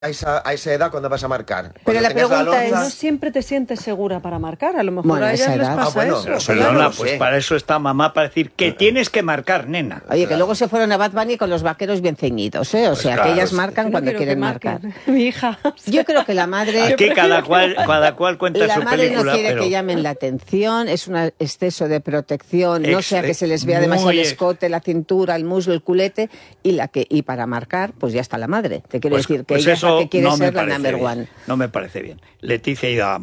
a esa edad cuando vas a marcar. Pero Cuando la tengas pregunta es, lonza- No siempre te sientes segura para marcar. A lo mejor Bueno, a ellas esa les edad. pasa bueno, eso. pero Perdona, no pues sé. para eso está mamá, para decir que tienes que marcar, nena. Oye, que luego se fueron a Bad Bunny con los vaqueros bien ceñidos, ¿eh? O sea, claro, que ellas sí. marcan Yo no cuando quiero quieren que marquen. marcar. Mi hija. Yo creo que la madre... Aquí cada cual cuenta La su madre película, no quiere pero... que llamen la atención, es un exceso de protección, no sea que se les vea demasiado el muy escote, la cintura, el muslo, el culete, y para marcar, pues ya está la madre. Te quiero decir que ella es la que quiere ser la number one. No me parece bien. Leticia iba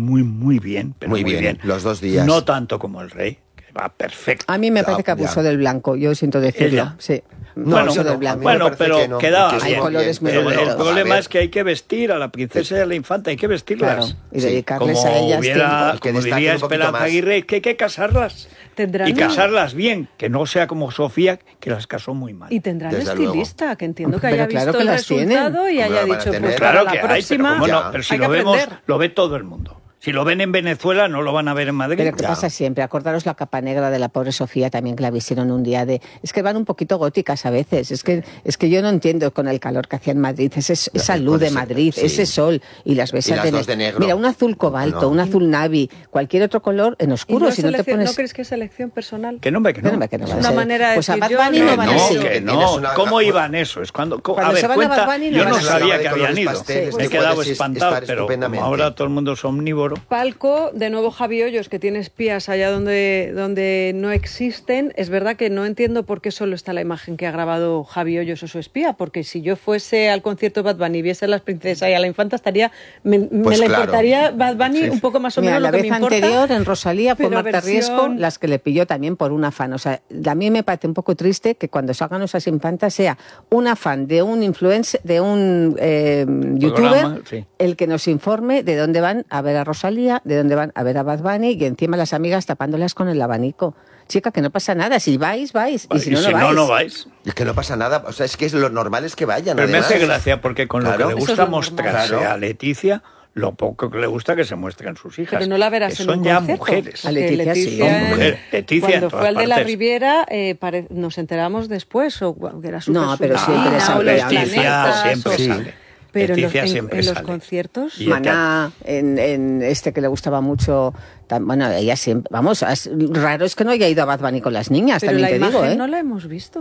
muy bien, pero Muy bien, los 2 días. No tanto como el rey, que va perfecto. A mí me parece que abusó del blanco, yo siento decirlo. Ella. Sí. No, Abusó yo no. del A blanco. mí me Bueno, parece pero que no, quedaba porque bien. estuvo colores muy El bonitos. problema A ver, es que hay que vestir a la princesa y a la infanta, hay que vestirlas. Claro, y Sí. dedicarles Como a ellas hubiera, que como destaquen diría un poquito Esperanza más. Aguirre, que hay que casarlas. Tendrán Y un- casarlas bien, que no sea como Sofía, que las casó muy mal. Y tendrán Desde luego. estilista, que entiendo que Pero haya claro visto que el las tienen. resultado y Hombre, haya van a dicho, tener. pues Claro para que la hay, pero próxima cómo no, Ya. pero si hay lo que vemos, aprender. lo ve todo el mundo. Si lo ven en Venezuela, no lo van a ver en Madrid. Pero ¿qué Ya. pasa siempre? Acordaros la capa negra de la pobre Sofía también, que la vistieron un día de... Es que van un poquito góticas a veces. Es que yo no entiendo con el calor que hacía en Madrid. Esa luz puede de ser, Madrid, sí. ese sol y las ves Y las dos de negro. Mira, un azul cobalto, No. un azul navy, cualquier otro color en ¿Y oscuro. es Si no te selección- pones... ¿No crees que es selección personal? Que no, hombre, que no. Que no Es va a una ser. manera de Pues a decir, Bad yo Bunny no- no van no, así. que Tienes no. una- ¿Cómo iban eso? Es cuando Cuando a ver, se van a cuenta, Bad Bunny, no yo van no así. sabía que Colores habían ido. pasteles, Me he que quedado puedes espantado, estar pero como estupendamente. ahora todo el mundo es omnívoro. Palco, de nuevo Javi Hoyos, que tiene espías allá donde no existen. Es verdad que no entiendo por qué solo está la imagen que ha grabado Javi Hoyos o su espía, porque si yo fuese al concierto de Bad Bunny y viese a las princesas y a la infanta, me Pues le claro. importaría Bad Bunny Sí. un poco más o Mira, menos la lo que vez me importa. anterior en Rosalía fue pero Marta versión- Riesco las que le pilló también por una fan. O sea, a mí me parece un poco triste que cuando salgan esas infantas sea una fan de un influencer, de un youtuber, sí. el que nos informe de dónde van a ver a Rosalía, de dónde van a ver a Bad Bunny y encima las amigas tapándolas con el abanico. Chica, que no pasa nada. Si vais, vais. Y si no, no vais. no vais. Es que no pasa nada, o sea, es que lo normal es que vayan. Pero me además. hace gracia porque con lo Claro. que le Eso gusta es lo mostrarse normal. a Leticia, lo poco que le gusta que se muestren sus hijas. Pero no la verás que en son un ya concierto. mujeres. A Leticia sí. Son mujeres. Leticia en cuando todas fue al de la partes. Riviera, nos enteramos después, o que era No, pero siempre Submarina, sale o los Leticia planetas, siempre o- Sí. sale. Pero Leticia en siempre los sale. conciertos... Y Maná, en este que le gustaba mucho, bueno, ella siempre, vamos, raro es que no haya ido a Bad Bunny con las niñas, Pero también la te imagen digo, ¿eh? no la hemos visto.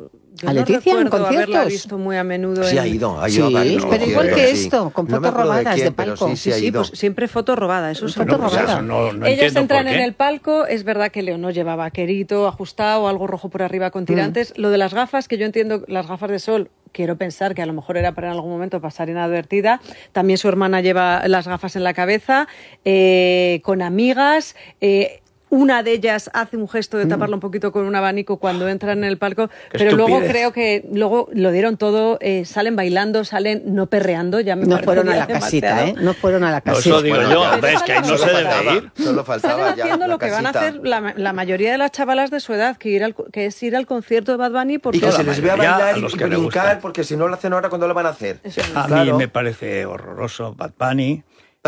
Yo ¿A no Leticia en recuerdo haberla conciertos? visto muy a menudo. Sí, en... ha ido a Sí, varios pero igual conciertos, que sí. esto, con No me fotos acuerdo de robadas quién, de pero palco. sí ha Sí, ido. pues siempre foto robada, eso Foto seguro. robada. Eso no Ellas entiendo entran por en qué. el palco, es verdad que Leonor lleva vaquerito, ajustado, algo rojo por arriba con tirantes. Lo de las gafas, que yo entiendo, las gafas de sol, quiero pensar que a lo mejor era para en algún momento pasar inadvertida. También su hermana lleva las gafas en la cabeza, con amigas. Una de ellas hace un gesto de taparla un poquito con un abanico cuando entran en el palco, pero luego estupidez. creo que luego lo dieron todo, salen bailando, salen no perreando, ya me No parece fueron a ya la casita, demasiado. ¿eh? No fueron a la No, casita. eso digo Bueno, yo, pero hombre, es que ahí no solo se debe faltaba, ir. Solo faltaba Salen ya haciendo la lo que van a casita. hacer la mayoría de las chavalas de su edad, que es ir al concierto de Bad Bunny porque Y que Toda se la les vea mayoría, bailar a y los que le brincar, gustan. porque si no lo hacen ahora, ¿cuándo lo van a hacer? Eso es. A Claro. mí me parece horroroso Bad Bunny,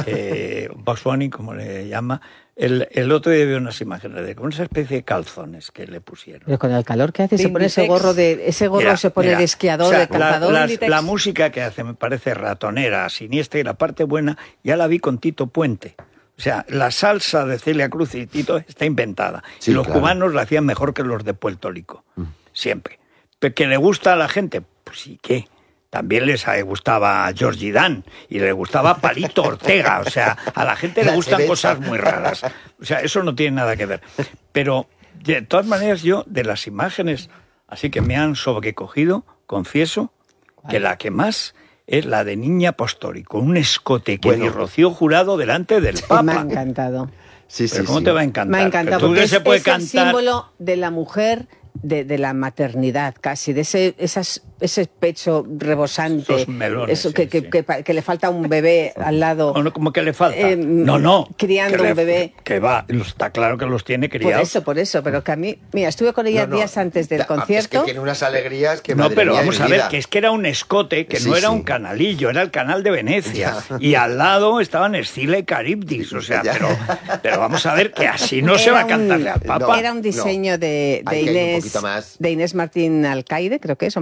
Bugs Bunny, como le llama. El otro día vi unas imágenes de como una especie de calzones que le pusieron. Pero con el calor que hace se De pone ese Inditex. gorro Mira, se pone mira, de esquiador, o sea, de cazador. la música que hace me parece ratonera, siniestra, y la parte buena ya la vi con Tito Puente. O sea, la salsa de Celia Cruz y Tito está inventada. Sí, y los claro. cubanos la hacían mejor que los de Puerto Rico. Siempre. Pero que le gusta a la gente, pues sí que. También les gustaba a Georgie Dan y le gustaba Palito Ortega. O sea, a la gente le La gustan cereza. cosas muy raras. O sea, eso no tiene nada que ver. Pero, de todas maneras, yo, de las imágenes así que me han sobrecogido, confieso que la que más es la de Niña Pastori, con un escote que Bueno. ni Rocío Jurado delante del Me ha Papa. encantado. Sí, Pero sí, ¿cómo sí. te va a encantar? Me ha encantado Pero tú porque que es, se puede es el cantar... símbolo de la mujer, de la maternidad casi, de ese pecho rebosante, Esos melones, eso sí, que, sí. que le falta un bebé al lado. Como que le falta. No, criando que un bebé. Que va, está claro que los tiene criados. Por eso, pero que a mí, mira, estuve con ella No, no. días antes del Es concierto. que tiene unas alegrías que No, madre pero mía de vamos mi a ver, vida. que es que era un escote, que Sí, no era sí. un canalillo, era el canal de Venecia. Ya. Y al lado estaban Escila y Caribdis, o sea, Ya. pero vamos a ver que así no se va a cantarle al Papa. No. Era un diseño de Hay que ir un Inés, poquito más. de Inés Martín Alcaide, creo que es, o Martínez Alcaide.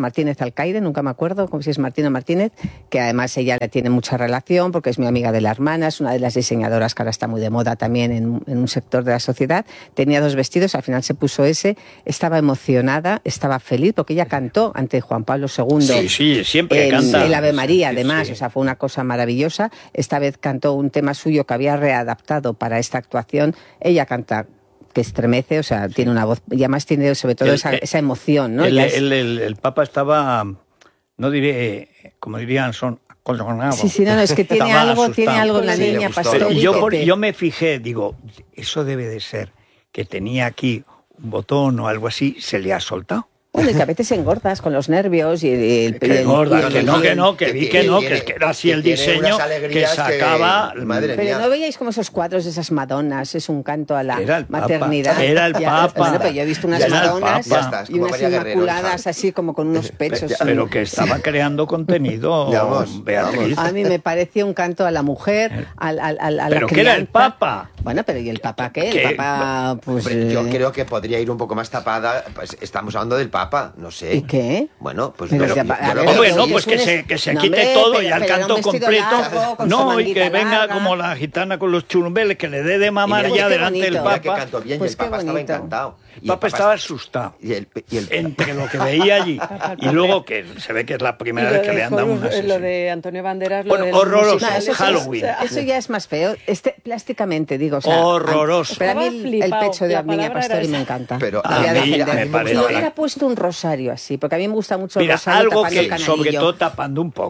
alcaide, nunca me acuerdo si es Martín o Martínez, que además ella le tiene mucha relación porque es mi amiga de la hermana, es una de las diseñadoras que ahora está muy de moda también en un sector de la sociedad. Tenía 2 vestidos, al final se puso ese, estaba emocionada, estaba feliz porque ella cantó ante Juan Pablo II. Sí, siempre canta. El Ave María, además, sí. O sea, fue una cosa maravillosa. Esta vez cantó un tema suyo que había readaptado para esta actuación. Ella canta que estremece, o sea, tiene una voz, y además tiene sobre todo esa emoción, ¿no? El Papa estaba, no diré, como dirían, son... Sí, no, es que tiene algo en la Sí, niña gustó. Pastori. Yo me fijé, digo, eso debe de ser que tenía aquí un botón o algo así, se le ha soltado. Bueno, y que a veces engordas con los nervios y Que engorda, que era así el diseño que sacaba. Madre Pero mía. no veíais como esos cuadros de esas Madonas, es un canto a la Era el Papa. maternidad. Era el Papa. Bueno, pero yo he visto unas Era el Madonas Papa. Ya estás, y como unas María Guerrero, inmaculadas hija. así como con unos pechos. Pero que estaba creando contenido, Ya vamos, Beatriz. A mí me parecía un canto a la mujer, a la Pero que era el crianza. Papa. Bueno, pero ¿y el Papa qué? Que- El Papa, pues... Hombre, yo creo que podría ir un poco más tapada. Pues estamos hablando del Papa, no sé. ¿Y qué? Bueno, pues Pero no, ya, yo a lo ver, veo Hombre, así. no, oye, pues es que se no, quite hombre, todo pero y al era un canto vestido completo. largo, con su No, y manguita que venga larga. como la gitana con los churumbeles, que le dé de mamar Y mira, ya qué delante del bonito. Mira que Papa. cantó bien Pues y el qué Papa estaba bonito. encantado. El Papa estaba asustado. Y el Entre lo que veía allí y luego que se ve que es la primera vez que le han dado una Lo sesión. de Antonio Banderas, lo Bueno, de los horroroso. musicales, eso, Halloween. eso ya es más feo. Plásticamente, digo. O sea, Horroroso. Pero a mí Estaba el flipado, pecho de la la niña palabra era Pastori esa. me encanta. Pero Voy a a mí defender. me parece- Si hubiera puesto un rosario así, porque a mí me gusta mucho el Mira, rosario algo tapando el que, canalillo. sobre todo tapando un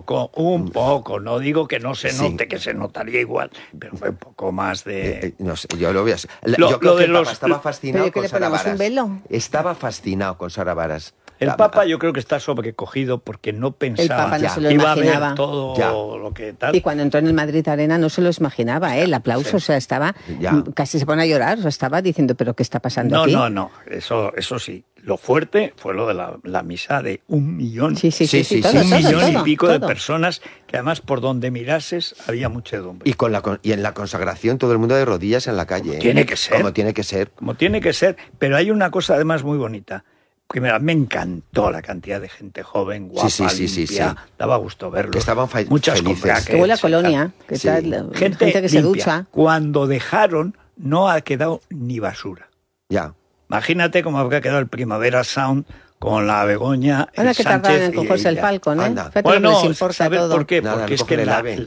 poco, no digo que no se note, que se notaría igual, pero fue un poco más de... No sé, yo lo veo así. Lo Yo creo de que el Papa los- estaba fascinado ¿Pero qué con le Sara ponemos, un Varas. velo? Estaba fascinado con Sara Varas. El Papa yo creo que está sobrecogido porque no pensaba Papa no Ya. se lo iba a imaginaba. ver todo Ya. lo que tal. Y cuando entró en el Madrid Arena no se lo imaginaba, el aplauso, Sí. o sea, estaba, Ya. casi se pone a llorar, o sea, estaba diciendo, pero ¿qué está pasando aquí? No, eso sí. Lo fuerte fue lo de la misa de 1 millón. Sí, Sí, sí, todo, sí, 1 todo, millón todo, y pico de todo. personas que además por donde mirases había muchedumbre. Y en la consagración todo el mundo de rodillas en la calle. ¿eh? Tiene que ser. Como tiene que ser. Como tiene que ser, pero hay una cosa además muy bonita. Primero, me encantó la cantidad de gente joven, guapa, sí, limpia, sí. daba gusto verlo. Que estaban Muchas felices. con Que huele a brackets y colonia, tal. que Sí. tal, Gente que se limpia. ducha. Cuando dejaron, no ha quedado ni basura. Ya. Imagínate cómo habría quedado el Primavera Sound con la Begoña, Ahora el que tardan Sánchez en cogerse el ella. Falcon, ¿eh? Anda. Fíjate Bueno, lo que les importa ¿sabes todo. por qué? Nada, Porque no es que coger el ave.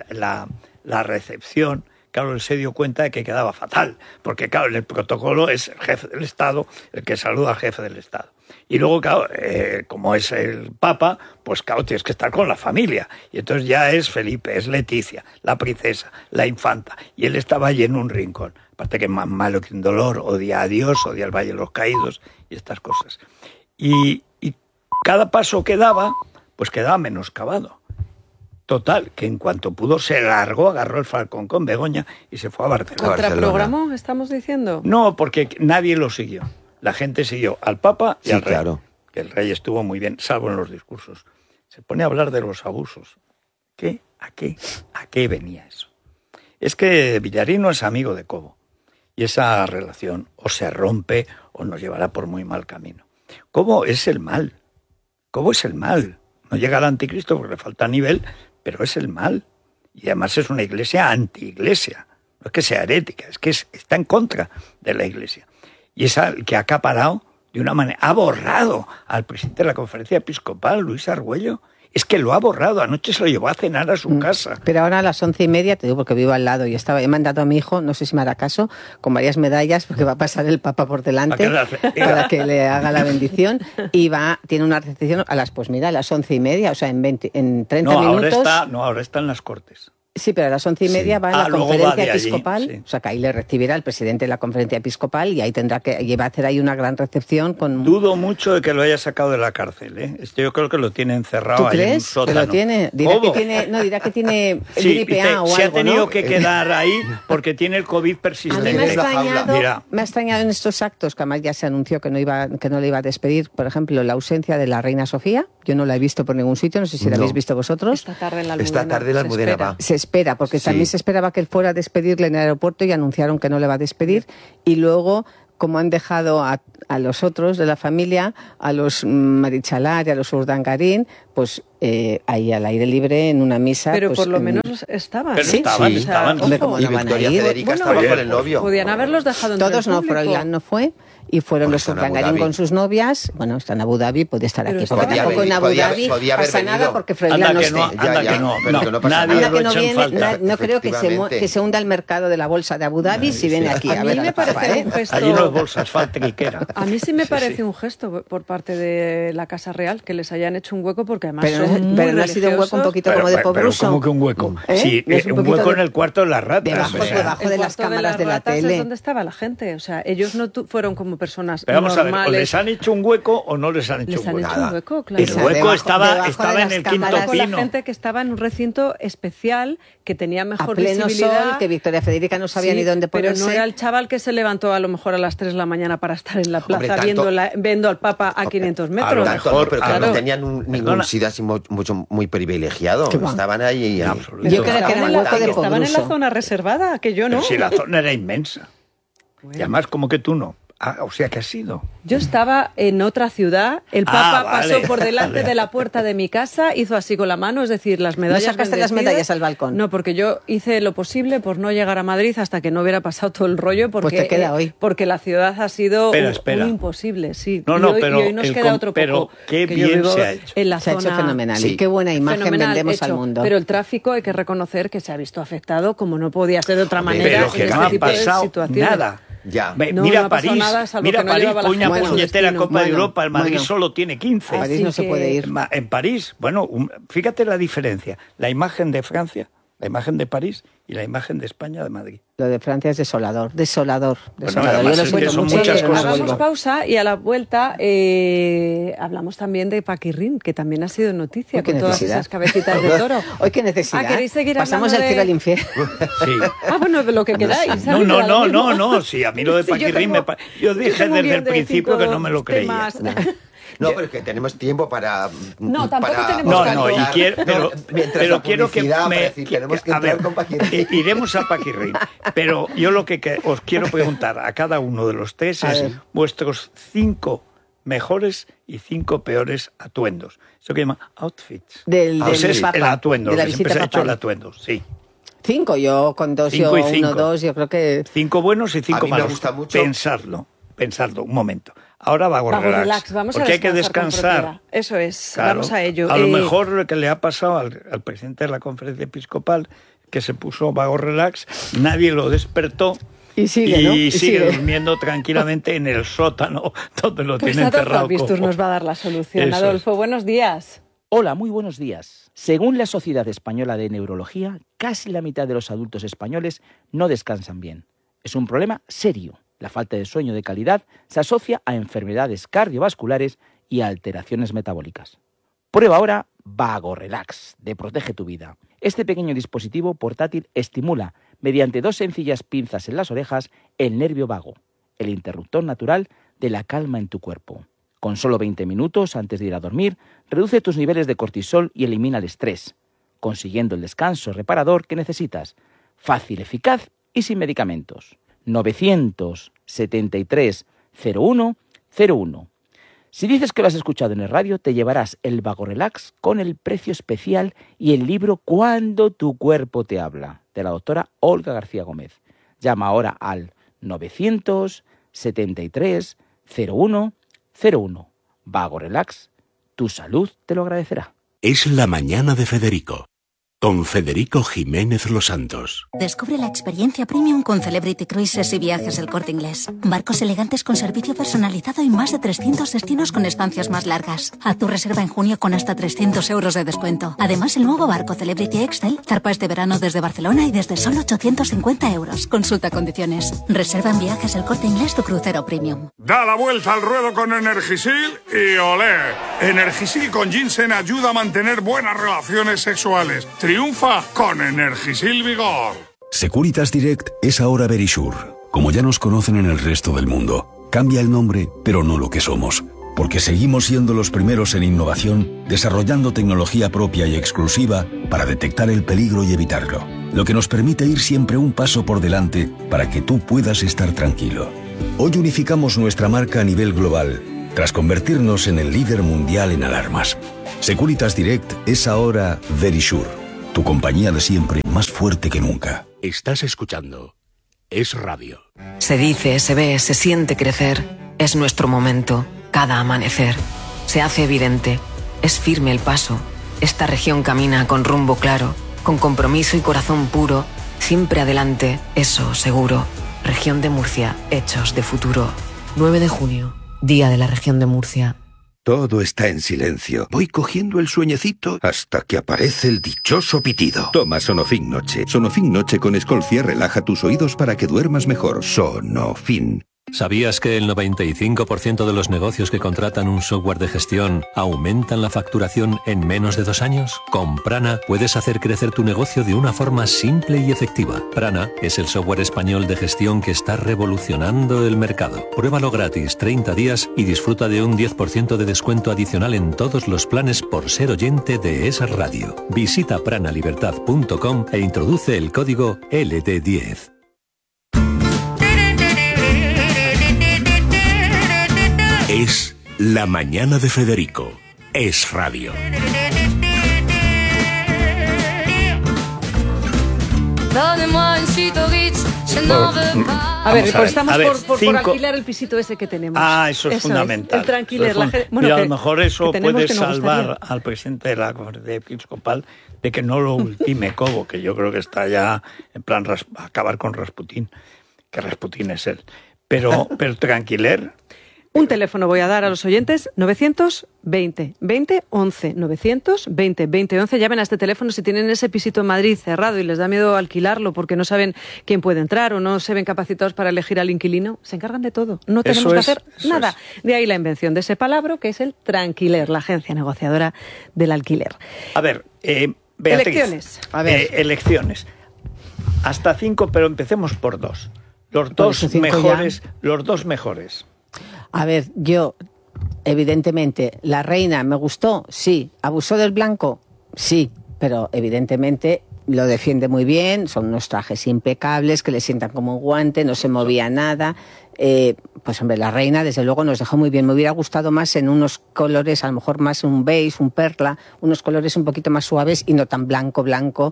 la recepción, claro, él se dio cuenta de que quedaba fatal, porque claro, en el protocolo es el jefe del Estado el que saluda al jefe del Estado. Y luego, claro, como es el Papa, pues claro, tienes que estar con la familia. Y entonces ya es Felipe, es Leticia, la princesa, la infanta. Y él estaba allí en un rincón. Aparte que más malo que un dolor, odia a Dios, odia al Valle de los Caídos y estas cosas. Y cada paso que daba, pues quedaba menoscabado. Total, que en cuanto pudo se largó, agarró el Falcón con Begoña y se fue a Barcelona. ¿Contraprogramó, estamos diciendo? No, porque nadie lo siguió. La gente siguió al Papa y Sí, al Rey. claro. Que el Rey estuvo muy bien, salvo en los discursos. Se pone a hablar de los abusos. ¿A qué venía eso? Es que Villarino es amigo de Cobo. Y esa relación o se rompe o nos llevará por muy mal camino. Cobo es el mal. Cobo es el mal. No llega al anticristo porque le falta nivel, pero es el mal. Y además es una iglesia anti-iglesia. No es que sea herética, es que está en contra de la iglesia. Y es el que ha acaparado de una manera, ha borrado al presidente de la conferencia episcopal, Luis Argüello. Es que lo ha borrado, anoche se lo llevó a cenar a su casa. Pero ahora a las 11:30, te digo porque vivo al lado y he mandado a mi hijo, no sé si me hará caso, con varias medallas, porque va a pasar el Papa por delante para que le haga la bendición y tiene una recepción a las 11:30, o sea, en 30 minutos. Ahora está en las Cortes. Sí, pero a las 11:30 va a la luego conferencia va de allí, episcopal, sí. O sea, que ahí le recibirá el presidente de la conferencia episcopal y ahí va a hacer ahí una gran recepción con... Dudo mucho de que lo haya sacado de la cárcel, ¿eh? Yo creo que lo tiene encerrado ¿Tú ahí en un crees sótano. que lo tiene? Dirá que tiene Sí, gripe dice, A o se algo, ha tenido ¿no? que quedar ahí porque tiene el COVID A persistente. mí me ha en la jaula. extrañado, Mira. me ha extrañado en estos actos, que además ya se anunció que no le iba a despedir, por ejemplo, la ausencia de la reina Sofía. Yo no la he visto por ningún sitio, no sé si la No. habéis visto vosotros. Esta tarde en la Almudena. Esta tarde la se Almudena espera. va. Se espera, porque Sí. también se esperaba que él fuera a despedirle en el aeropuerto y anunciaron que no le va a despedir. Y luego, como han dejado a los otros de la familia, a los Marichalar y a los Urdangarín, pues ahí al aire libre en una misa. Pero pues, por lo menos estaban. Pero ¿sí? estaban. Hombre, ¿cómo Y no van a Victoria ir? Federica estaba con el novio. Podían haberlos dejado entre Todos el no, público. Froilán no fue, y fueron Porque los está en Abu Urdangarín Dhabi. con sus novias. Bueno, está en Abu Dhabi, puede estar Pero aquí. está Porque bien. tampoco en Abu Podía- Dhabi podía haber pasa venido. nada porque Froilán Anda no que esté. no, anda que no. pero que no pasa Nadie nada. lo Anda que no echa en viene, falta. no creo que Efectivamente. se hunda el mercado de la bolsa de Abu Dhabi si viene aquí. A mí ver me al Papa, parece un gesto... Allí no hay bolsas, falta quiquera. A mí sí me Sí, parece sí. un gesto por parte de la Casa Real que les hayan hecho un hueco porque además Pero, son muy no ha sido un hueco un religiosos. poquito como de pobruso. ¿Cómo que un hueco? ¿Eh? Sí, ¿No es un poquito hueco de- en el cuarto de las ratas. Debajo, o sea. debajo de El las cuarto cámaras de la ratas tele. es donde estaba la gente. O sea, ellos no fueron como personas Pero vamos a ver, ¿o normales. les han hecho un hueco o no les han hecho Les un han hueco? hecho un hueco, claro. El hueco Debajo estaba de en las el cámaras. quinto Con la pino. gente que estaba en un recinto especial que tenía A mejor pleno visibilidad. sol, que Victoria Federica no sabía Sí, ni dónde pero ponerse. no era el chaval que se levantó a lo mejor a las 3 de la mañana para estar en la plaza tanto- viendo al Papa a 500 lo metros. Tanto no, mejor, pero que claro. no tenían ningún Perdona. sitio así muy privilegiado. ¿Qué va? Estaban ahí. En absoluto. Yo creo que era un hueco de Estaban en la pobruso. zona reservada, que yo no. Pero si la zona era inmensa. Y además, como que tú no. Ah, o sea, que has sido. Yo estaba en otra ciudad, el Papa vale, pasó por delante vale. de la puerta de mi casa, hizo así con la mano, es decir, las medallas. sacaste las bendecidas. medallas al balcón? No, porque yo hice lo posible por no llegar a Madrid hasta que no hubiera pasado todo el rollo, porque, Pues te queda hoy. porque la ciudad ha sido Espera. un imposible, sí. No, y no, hoy, pero y hoy nos el queda com- otro pero poco. qué que yo bien vivo se ha hecho. En la Se ha zona hecho fenomenal. Sí. Y qué buena imagen fenomenal vendemos hecho, al mundo. Pero el tráfico hay que reconocer que se ha visto afectado como no podía ser de otra manera Pero que en no este ha tipo de pasado situaciones. nada. Ya. No, Mira no ha pasado París, nada, salvo mira que no París, llevaba la coña gente a su puñetera destino. Copa de Bueno, Europa, el Madrid bueno. solo tiene 15. A París Así no se que- puede ir. En París, bueno, fíjate la diferencia. La imagen de Francia, la imagen de París y la imagen de España de Madrid. Lo de Francia es desolador. Bueno, además Yo lo es que siento son mucho, muchas pero no cosas. Hagamos vuelvo. pausa y a la vuelta hablamos también de Paquirrín, que también ha sido noticia Uy, qué con todas necesidad. esas cabecitas de toro. Hoy qué necesidad. Ah, ¿queréis seguir Pasamos hablando del cielo de- al infierno. Sí. Ah, bueno, de lo que queráis. No, ¿sabes? no, Da lo no, mismo. no, sí, a mí lo de Sí, yo Paquirrín tengo- yo dije tengo un desde guión el de principio 5 que no me lo creía. temas. No, pero es que tenemos tiempo para... No, tampoco para- tenemos No, tanto. no, y quiero, pero, Mientras pero la quiero que publicidad, me... para decir, tenemos que a entrar ver, con Paquirrín. iremos a Paquirrín, pero yo lo que os quiero preguntar a cada uno de los tres A es ver. vuestros 5 mejores y 5 peores atuendos. Eso que llama outfits. Del Ese es Papa, el atuendo, de la lo que siempre visita se ha hecho el papal. atuendo, sí. 5, yo con 2, 5 y yo 5. 1, 2, yo creo que... 5 buenos y 5 A mí me malos. gusta mucho- Pensadlo, un momento. Ahora vamos Vamos, relax, relax, vamos porque a hay que descansar con descansar. propiedad. Eso es, Claro. vamos a ello. A lo mejor lo que le ha pasado al presidente de la conferencia episcopal, que se puso vago relax, nadie lo despertó Y sigue, ¿no? y Y sigue sigue. durmiendo tranquilamente en el sótano donde lo Pues tiene Adolfo encerrado. Albistus como- nos va a dar la solución. Eso es. Adolfo, buenos días. Hola, muy buenos días. Según la Sociedad Española de Neurología, casi la mitad de los adultos españoles no descansan bien. Es un problema serio. La falta de sueño de calidad se asocia a enfermedades cardiovasculares y a alteraciones metabólicas. Prueba ahora Vago Relax, de Protege tu Vida. Este pequeño dispositivo portátil estimula, mediante 2 sencillas pinzas en las orejas, el nervio vago, el interruptor natural de la calma en tu cuerpo. Con solo 20 minutos antes de ir a dormir, reduce tus niveles de cortisol y elimina el estrés, consiguiendo el descanso reparador que necesitas. Fácil, eficaz y sin medicamentos. 973 01 01. Si dices que lo has escuchado en el radio, te llevarás el Vago Relax con el precio especial y el libro Cuando tu cuerpo te habla, de la doctora Olga García Gómez. Llama ahora al 973 01 01. Vago Relax, tu salud te lo agradecerá. Es la mañana de Federico, con Federico Jiménez Los Santos. Descubre la experiencia premium con Celebrity Cruises y Viajes El Corte Inglés. Barcos elegantes con servicio personalizado y más de 300 destinos con estancias más largas. Haz tu reserva en junio con hasta 300 euros de descuento. Además, el nuevo barco Celebrity Excel zarpa este verano desde Barcelona y desde solo 850 euros. Consulta condiciones. Reserva en Viajes El Corte Inglés tu crucero premium. Da la vuelta al ruedo con Energisil y olé. Energisil con ginseng ayuda a mantener buenas relaciones sexuales. Triunfa con Energisil Vigor. Securitas Direct es ahora Verisure. Como ya nos conocen en el resto del mundo, cambia el nombre, pero no lo que somos. Porque seguimos siendo los primeros en innovación, desarrollando tecnología propia y exclusiva para detectar el peligro y evitarlo. Lo que nos permite ir siempre un paso por delante para que tú puedas estar tranquilo. Hoy unificamos nuestra marca a nivel global, tras convertirnos en el líder mundial en alarmas. Securitas Direct es ahora Verisure, tu compañía de siempre más fuerte que nunca. Estás escuchando Es Radio. Se dice, se ve, se siente crecer. Es nuestro momento, cada amanecer. Se hace evidente, es firme el paso. Esta región camina con rumbo claro, con compromiso y corazón puro. Siempre adelante, eso seguro. Región de Murcia, hechos de futuro. 9 de junio, Día de la Región de Murcia. Todo está en silencio. Voy cogiendo el sueñecito hasta que aparece el dichoso pitido. Toma Sonofin Noche. Sonofin Noche con Escolcia relaja tus oídos para que duermas mejor. Sonofin. ¿Sabías que el 95% de los negocios que contratan un software de gestión aumentan la facturación en menos de 2 años? Con Prana puedes hacer crecer tu negocio de una forma simple y efectiva. Prana es el software español de gestión que está revolucionando el mercado. Pruébalo gratis 30 días y disfruta de un 10% de descuento adicional en todos los planes por ser oyente de Es Radio. Visita pranalibertad.com e introduce el código LD10. Es La Mañana de Federico. Es Radio. A ver, pues estamos por alquilar el pisito ese que tenemos. Eso es fundamental. El tranquiler. Mira, a lo mejor eso puede salvar al presidente de la Conferencia Episcopal de que no lo ultime Cobo, que yo creo que está ya en plan acabar con Rasputín, que Rasputín es él. Pero tranquiler. Un teléfono voy a dar a los oyentes, 920 20 11, 920 20 11. Llamen a este teléfono si tienen ese pisito en Madrid cerrado y les da miedo alquilarlo porque no saben quién puede entrar o no se ven capacitados para elegir al inquilino. Se encargan de todo. No tenemos que hacer nada. De ahí la invención de ese palabra que es el Tranquiler, la agencia negociadora del alquiler. A ver, Beatriz, elecciones. A ver. Elecciones. Hasta 5, pero empecemos por 2. Los dos mejores. A ver, yo, evidentemente, la reina me gustó, sí. ¿Abusó del blanco? Sí, pero evidentemente lo defiende muy bien, son unos trajes impecables que le sientan como un guante, no se movía nada. Pues hombre, la reina desde luego nos dejó muy bien. Me hubiera gustado más en unos colores, a lo mejor más un beige, un perla, unos colores un poquito más suaves y no tan blanco,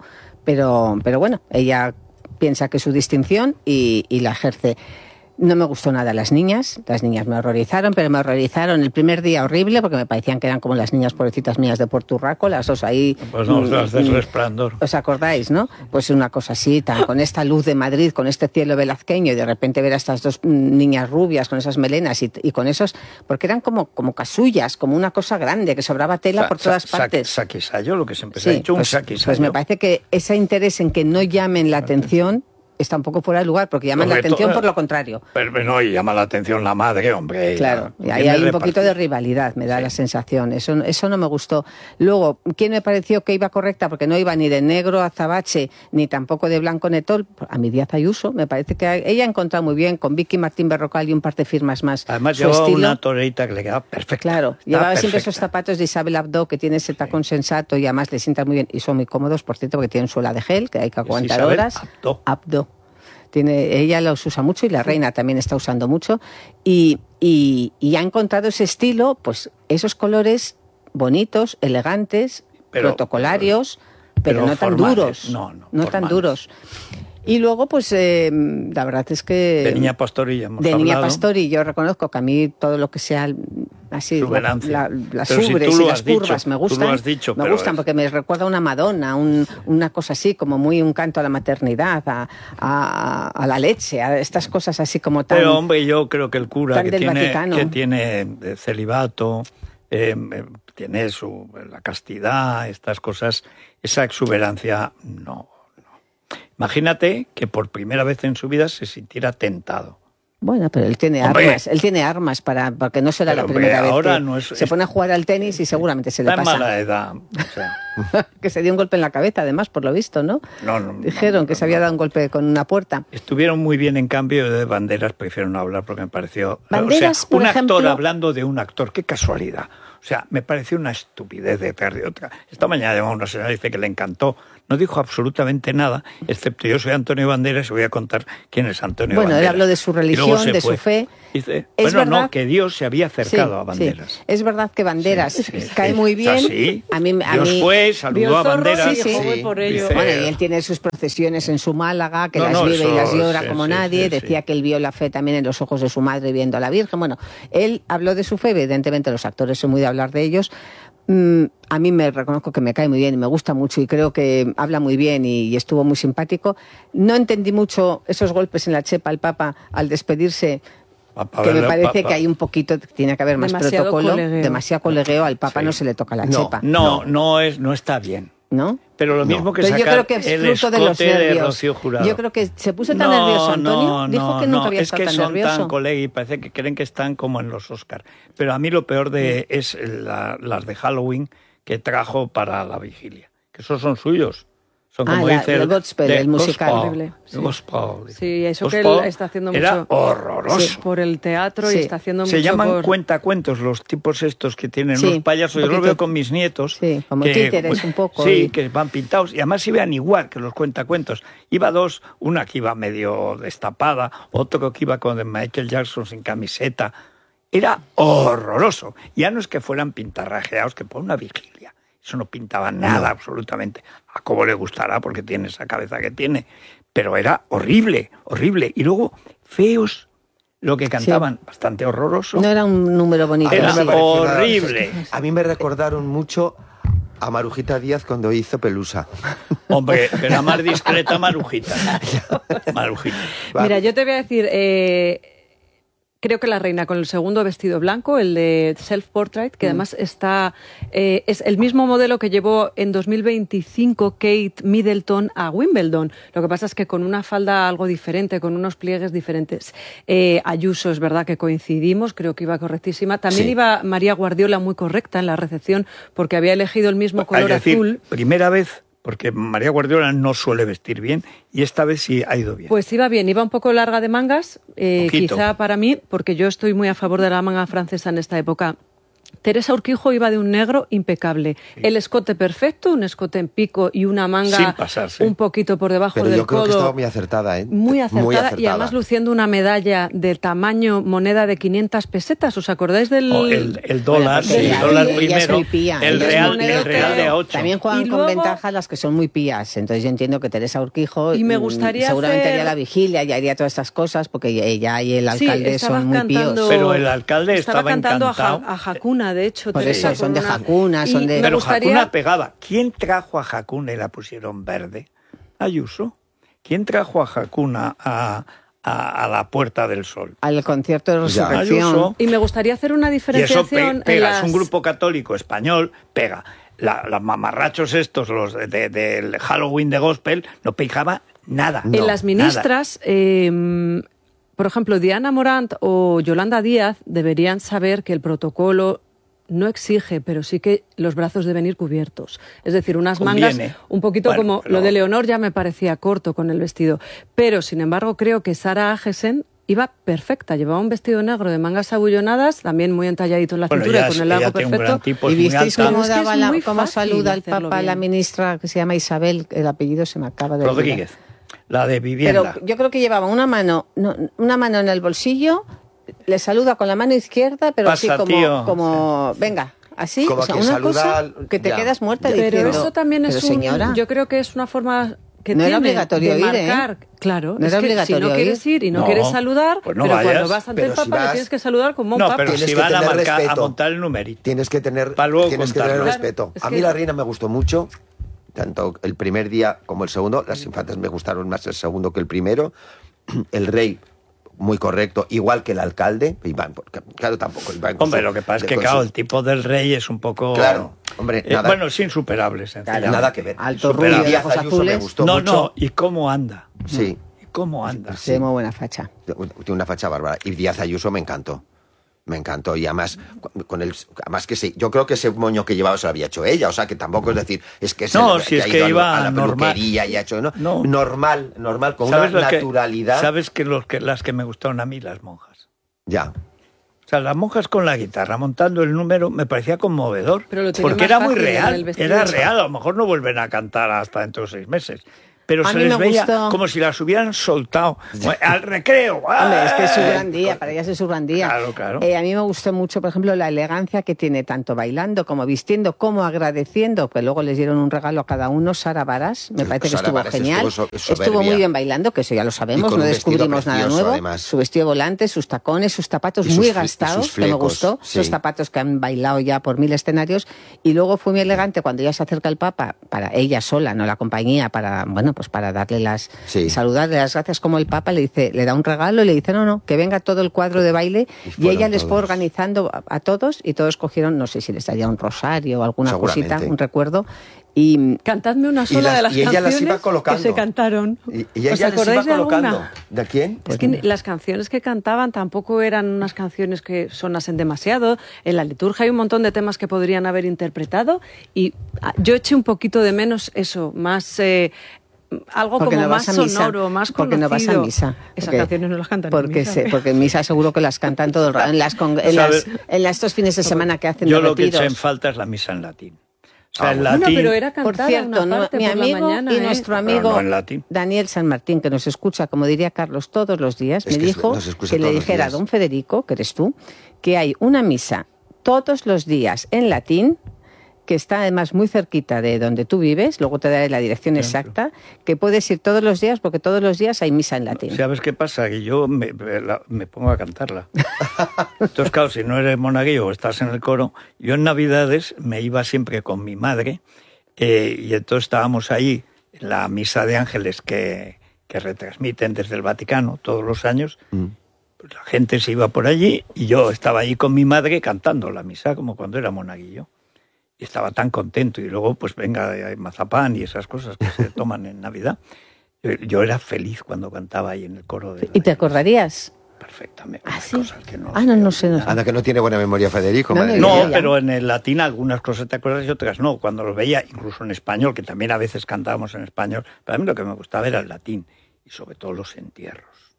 pero bueno, ella piensa que es su distinción y la ejerce. No me gustó nada las niñas me horrorizaron, pero me horrorizaron el primer día horrible porque me parecían que eran como las niñas pobrecitas mías de Puerto Urraco, las dos ahí. Pues no, las del Resplandor. ¿Os acordáis, no? Pues una cosa así, con esta luz de Madrid, con este cielo velazqueño y de repente ver a estas dos niñas rubias con esas melenas y con esos, porque eran como casullas, como una cosa grande, que sobraba tela por todas partes. Saquisayo, lo que siempre se ha dicho, un saquisayo. Pues me parece que ese interés en que no llamen la atención está un poco fuera de lugar, porque llaman la atención por lo contrario. Pero no, y llama la atención la madre, hombre. Claro, y ahí hay un poquito de rivalidad, me da la sensación. Eso no me gustó. Luego, ¿quién me pareció que iba correcta? Porque no iba ni de negro azabache, ni tampoco de blanco netol. A mi Díaz Ayuso, me parece que ella ha encontrado muy bien, con Vicky Martín Berrocal y un par de firmas más. Además, llevaba una toreita que le quedaba perfecta. Claro, llevaba siempre esos zapatos de Isabel Abdo, que tiene ese tacón sensato y además le sientan muy bien. Y son muy cómodos, por cierto, porque tienen suela de gel, que hay que aguantar horas. Abdo. Ella los usa mucho y la reina también está usando mucho y ha encontrado ese estilo, pues esos colores bonitos, elegantes, protocolarios, pero no tan duros, no tan duros. Y luego, pues, la verdad es que... De Niña Pastori hemos hablado. De Niña Pastori, yo reconozco que a mí todo lo que sea así, las ubres y las curvas me gustan. Me gustan porque me recuerda a una Madonna, una cosa así, como muy un canto a la maternidad, a la leche, a estas cosas así como tan... Pero, hombre, yo creo que el cura que tiene celibato, tiene la castidad, estas cosas, esa exuberancia, no. Imagínate que por primera vez en su vida se sintiera tentado. Bueno, pero él tiene armas porque no será la primera vez que se pone a jugar al tenis y seguramente se le pasa. Está en mala edad. O sea. Que se dio un golpe en la cabeza, además, por lo visto, ¿no? Dijeron que se había dado un golpe con una puerta. Estuvieron muy bien, en cambio, de Banderas, prefiero no hablar porque me pareció... Banderas, un actor hablando de un actor, qué casualidad. O sea, me pareció una estupidez de otra. Esta mañana llamó una señora y dice que le encantó no dijo absolutamente nada, excepto yo soy Antonio Banderas y voy a contar quién es Antonio Banderas. Bueno, él habló de su religión, de su fe. Dice, Es bueno, verdad- no, que Dios se había acercado a Banderas. Sí. Es verdad que Banderas cae muy O sea, bien. sí. A mí, Dios fue, saludó a Banderas. Sí, sí. Sí. por ello. Dice, Bueno, y él tiene sus procesiones en su Málaga, que las vive y las llora como nadie. Decía que él vio la fe también en los ojos de su madre viendo a la Virgen. Bueno, él habló de su fe, evidentemente los actores son muy de hablar de ellos. A mí me reconozco que me cae muy bien y me gusta mucho y creo que habla muy bien y estuvo muy simpático. No entendí mucho esos golpes en la chepa al Papa al despedirse, que me parece que hay un poquito, tiene que haber más Demasiado protocolo, colegueo. demasiado colegueo. Al Papa no se le toca la chepa. No está bien. ¿No? Pero lo mismo que Pero yo sacar creo que es el fruto de los escote de nervios. Rocío Jurado. Yo creo que se puso tan nervioso Antonio, dijo que nunca había estado tan es que son nervioso. tan colegui, parece que creen que están como en los Oscar. Pero a mí lo peor es las de Halloween que trajo para la vigilia, que esos son suyos. Son como dice el Gospel, el musical. Horrible. Gospel. Sí, eso que él está haciendo era mucho horroroso. por el teatro y está haciendo mucho Se llaman por... cuentacuentos los tipos estos que tienen Sí, unos payasos. Yo un los poquito. veo con mis nietos. Sí, como que, títeres un poco. Sí, y- que van pintados. Y además iban igual que los cuentacuentos. Iba dos, una que iba medio destapada, otro que iba con Michael Jackson sin camiseta. Era horroroso. Ya no es que fueran pintarrajeados, que por una vigilia. Eso no pintaba nada, absolutamente. A Cobo le gustará porque tiene esa cabeza que tiene. Pero era horrible, horrible. Y luego, feos, lo que cantaban, bastante horroroso. No era un número bonito. Era sí. horrible. A mí me recordaron mucho a Marujita Díaz cuando hizo Pelusa. Hombre, pero la más discreta Marujita. Marujita. Mira, yo te voy a decir, creo que la reina con el segundo vestido blanco, el de Self Portrait, que además está es el mismo modelo que llevó en 2025 Kate Middleton a Wimbledon. Lo que pasa es que con una falda algo diferente, con unos pliegues diferentes. Ayuso, es verdad que coincidimos, creo que iba correctísima. También iba María Guardiola muy correcta en la recepción porque había elegido el mismo color Es decir, azul. primera vez, porque María Guardiola no suele vestir bien, y esta vez sí ha ido bien. Pues iba bien, iba un poco larga de mangas, Poquito. quizá para mí, porque yo estoy muy a favor de la manga francesa en esta época. Teresa Urquijo iba de un negro impecable. El escote perfecto, un escote en pico y una manga Sin pasarse. un poquito por debajo Pero del yo creo que codo. estaba muy acertada, ¿eh? Muy acertada, y además luciendo una medalla de tamaño moneda de 500 pesetas. ¿Os acordáis del...? El dólar, Bueno, sí, ella- el dólar ella es primero, muy pía. el Ella es real, moneda, el real de pero 8. También juegan Y con luego- ventaja las que son muy pías. Entonces yo entiendo que Teresa Urquijo Y me gustaría seguramente hacer- haría la vigilia y haría todas estas cosas porque ella y el Sí, alcalde estaba son muy cantando- píos. Pero el alcalde estaba estaba cantando encantado. a Hakuna, de hecho. Por Teresa, eso, son con de una- Hakuna, son y de- me Pero gustaría- Hakuna pegaba. ¿Quién trajo a Hakuna y la pusieron verde? Ayuso. ¿Quién trajo a Hakuna a la Puerta del Sol? Al concierto de Ya. resurrección. Ayuso. Y me gustaría hacer una Y eso diferenciación en pega, las... es un grupo católico español, pega. Los mamarrachos estos, los del Halloween de Gospel, no pegaba nada. En las ministras, por ejemplo, Diana Morant o Yolanda Díaz deberían saber que el protocolo no exige, pero sí que los brazos deben ir cubiertos. Es decir, unas Conviene. mangas un poquito Bueno, como pero- lo de Leonor ya me parecía corto con el vestido. Pero, sin embargo, creo que Sara Agesen iba perfecta. Llevaba un vestido negro de mangas abullonadas, también muy entalladito en la Bueno, cintura, ella con es- el ella largo tiene un perfecto. gran tipo, ¿Y es muy visteis alta. cómo, Pero es que daba es la- muy cómo fácil saluda el hacerlo Papa a la bien. ministra que se llama Isabel? El apellido se me acaba de olvidar. Rodríguez, la de vivienda. Pero yo creo que llevaba una mano en el bolsillo, le saluda con la mano izquierda, pero Pasa, así tío. como venga, así, Como o sea, que una saluda cosa al- que te ya. quedas muerta Pero diciendo. eso también es "Pero, señora, yo creo que es una forma que No era tiene obligatorio de ir, ¿eh? marcar. Claro, No es era que si obligatorio no quieres ir y no No, quieres saludar, pues no pero vayas. cuando vas ante Pero el Papa si le vas- tienes que saludar como un No, papa. pero Tienes si que van a tener marcar, a respeto. montar el numerito. Tienes que tener, Para luego tienes que tener contarlo. respeto. Claro, es A mí que- la reina me gustó mucho, tanto el primer día como el segundo. Las infantas me gustaron más el segundo que el primero. El rey, muy correcto, igual que el alcalde. Iván, porque, claro, tampoco Iván. con Hombre, su- lo que pasa es que, con claro, su- el tipo del rey es un poco... Claro, hombre, nada, bueno, es insuperable, sencillamente. nada que ver. Alto Superable. rubio, Díaz ojos Ayuso me azules. gustó No, mucho. no, ¿y cómo anda? Sí, ¿Y cómo anda? Tiene muy buena facha. tiene una facha bárbara. Y Díaz Ayuso me encantó. Me encantó. Y además, además que sí, yo creo que ese moño que llevaba se lo había hecho ella. O sea, que tampoco es decir, es que No, se si es ha que ido iba a la normal. peluquería y ha hecho, ¿no? No. Normal, con una ¿Sabes naturalidad. ¿Sabes que las que me gustaron a mí? Las monjas. Ya. sea, las monjas con la guitarra montando el número me parecía conmovedor, porque era muy real, era real. A lo mejor no vuelven a cantar hasta dentro de 6 meses. Pero se les veía como si las hubieran soltado al recreo. Hombre, es que es su gran día, para ellas es su gran día. Claro. A mí me gustó mucho, por ejemplo, la elegancia que tiene tanto bailando como vistiendo, como agradeciendo, que luego les dieron un regalo a cada uno, Sara Baras, me parece que estuvo genial. Estuvo muy bien bailando, que eso ya lo sabemos, no descubrimos nada nuevo. Además. Su vestido volante, sus tacones, sus zapatos muy gastados, que me gustó, esos zapatos que han bailado ya por 1000 escenarios. Y luego fue muy elegante cuando ya se acerca el Papa, para ella sola, no la compañía, para, bueno, pues para darle saludarle las gracias, como el Papa le da un regalo y le dice no, que venga todo el cuadro de baile, y ella les fue organizando a todos, y todos cogieron, no sé si les daría un rosario o alguna cosita, un recuerdo. Y cantadme una sola de las canciones las iba colocando. que se cantaron. Y ella ¿Os acordáis iba colocando? de alguna? ¿De quién? Pues es que las canciones que cantaban tampoco eran unas canciones que sonasen demasiado. En la liturgia hay un montón de temas que podrían haber interpretado, y yo eché un poquito de menos eso, más algo porque como no más sonoro, más conocido. Porque no vas a misa. Esas canciones no las cantan en misa. Porque en misa seguro que las cantan todo el rato. En estos fines de semana que hacen yo de lo que retiros. eché en falta es la misa en latín. O sea, en latín. Bueno, pero era cantada, por cierto, una parte mi por amigo la mañana, y nuestro amigo Daniel San Martín, que nos escucha, como diría Carlos, todos los días, me dijo que le dijera a don Federico, que eres tú, que hay una misa todos los días en latín, que está además muy cerquita de donde tú vives, luego te daré la dirección exacta, que puedes ir todos los días, porque todos los días hay misa en latín. ¿Sabes qué pasa? Que yo me pongo a cantarla. Entonces, claro, si no eres monaguillo o estás en el coro, yo en Navidades me iba siempre con mi madre, y entonces estábamos ahí en la misa de ángeles que retransmiten desde el Vaticano todos los años. Pues la gente se iba por allí y yo estaba allí con mi madre cantando la misa, como cuando era monaguillo. Y estaba tan contento, y luego pues venga mazapán y esas cosas que se toman en Navidad. Yo era feliz cuando cantaba ahí en el coro de ¿Y te acordarías? Perfectamente. ¿Ah, sí? Cosas que no sé. Anda, que no tiene buena memoria Federico. No, pero en el latín algunas cosas te acuerdas y otras no. Cuando los veía, incluso en español, que también a veces cantábamos en español, pero a mí lo que me gustaba era el latín, y sobre todo los entierros.